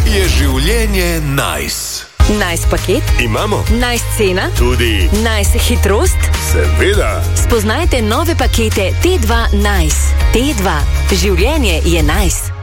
je življenje nice. Nice paket? Imamo. Nice cena? Tudi. Nice hitrost? Seveda. Spoznajte nove pakete T2 Nice. T2. Življenje je nice.